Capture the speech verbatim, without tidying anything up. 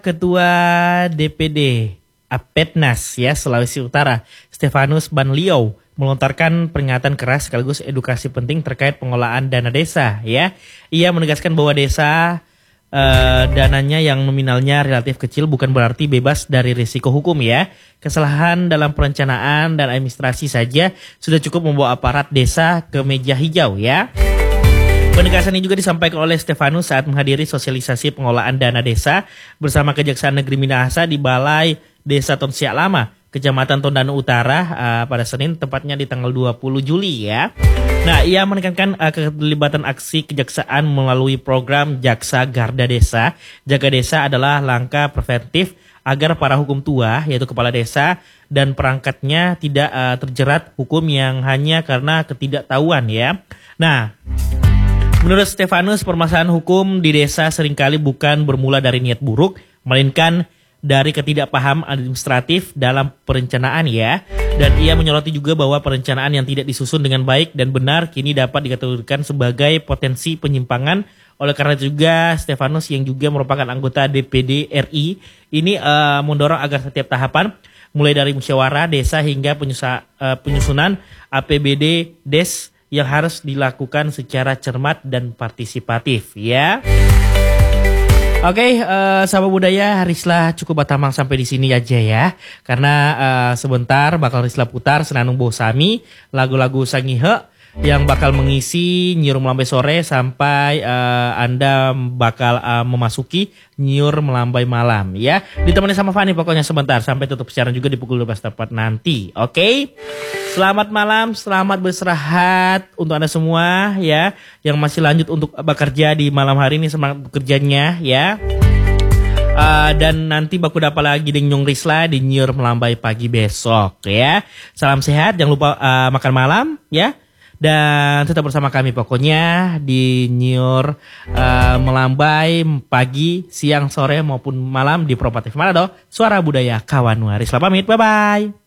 Ketua D P D Apetnas ya Sulawesi Utara, Stefanus Banliou melontarkan peringatan keras sekaligus edukasi penting terkait pengelolaan dana desa ya. Ia menegaskan bahwa desa uh, dananya yang nominalnya relatif kecil bukan berarti bebas dari risiko hukum ya. Kesalahan dalam perencanaan dan administrasi saja sudah cukup membawa aparat desa ke meja hijau ya. Penegasan ini juga disampaikan oleh Stefanus saat menghadiri sosialisasi pengelolaan dana desa bersama Kejaksaan Negeri Minahasa di Balai Desa Tonsiak Lama, Kecamatan Tondano Utara uh, pada Senin, tepatnya di tanggal dua puluh Juli ya. Nah, ia menekankan uh, keterlibatan aksi kejaksaan melalui program Jaksa Garda Desa. Jaga Desa adalah langkah preventif agar para hukum tua, yaitu kepala desa dan perangkatnya tidak uh, terjerat hukum yang hanya karena ketidaktahuan ya. Nah, menurut Stefanus, permasalahan hukum di desa seringkali bukan bermula dari niat buruk, melainkan dari ketidakpaham administratif dalam perencanaan ya. Dan ia menyoroti juga bahwa perencanaan yang tidak disusun dengan baik dan benar kini dapat dikategorikan sebagai potensi penyimpangan. Oleh karena itu juga Stefanus yang juga merupakan anggota D P D R I ini uh, mendorong agar setiap tahapan mulai dari musyawarah desa hingga penyusa, uh, penyusunan A P B D Des yang harus dilakukan secara cermat dan partisipatif ya. Oke, okay, uh, sahabat budaya, Risla cukup batamang sampai di sini aja ya. Karena uh, sebentar bakal Risla putar Senandung Bosami, lagu-lagu Sangihe yang bakal mengisi Nyiur Melambai Sore sampai uh, Anda bakal uh, memasuki Nyiur Melambai Malam ya. Ditemani sama Fani pokoknya sebentar sampai tutup siaran juga di pukul dua belas tepat nanti. Oke. Okay? Selamat malam, selamat beristirahat untuk Anda semua ya yang masih lanjut untuk bekerja di malam hari ini, semangat bekerjanya ya. Uh, dan nanti baku dapat lagi dengan Nyong Risla di Nyiur Melambai pagi besok ya. Salam sehat, jangan lupa uh, makan malam ya. Dan tetap bersama kami pokoknya di Nyiur uh, Melambai pagi, siang, sore maupun malam di Propatif Manado, Suara Budaya Kawan Waris. Selamat pamit, bye-bye.